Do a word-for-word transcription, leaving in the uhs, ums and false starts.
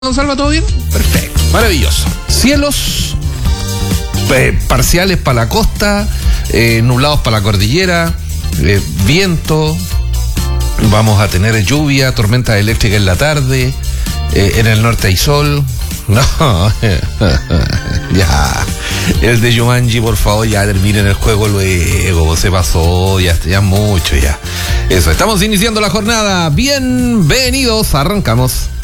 Don Salva, ¿todo bien? Perfecto, maravilloso. Cielos eh, parciales para la costa, eh, nublados para la cordillera, eh, viento, vamos a tener lluvia, tormenta eléctrica en la tarde, eh, en el norte hay sol. No, ya, el de Jumanji, por favor, ya terminen el juego luego, se pasó, ya, ya mucho, ya. Eso, estamos iniciando la jornada, bienvenidos, arrancamos.